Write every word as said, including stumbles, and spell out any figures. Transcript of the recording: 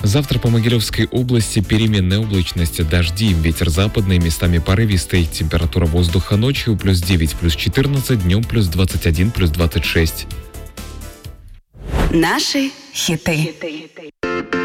Завтра по Могилевской области переменная облачность, дожди, ветер западный, местами порывистый. Температура воздуха ночью плюс девять, плюс четырнадцать, днем плюс двадцать один, плюс двадцать шесть. Наши хиты.